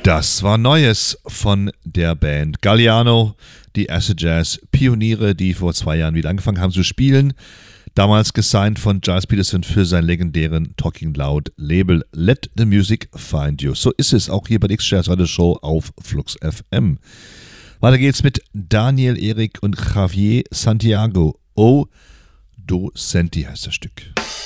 Das war Neues von der Band Galliano, die Acid Jazz Pioniere, die vor 2 Jahren wieder angefangen haben zu spielen. Damals gesigned von Giles Peterson für sein legendären Talking Loud Label Let the Music Find You. So ist es auch hier bei der X-Jazz Radio Show auf Flux FM. Weiter geht's mit Daniel Erik und Javier Santiago. O Do Senti heißt das Stück.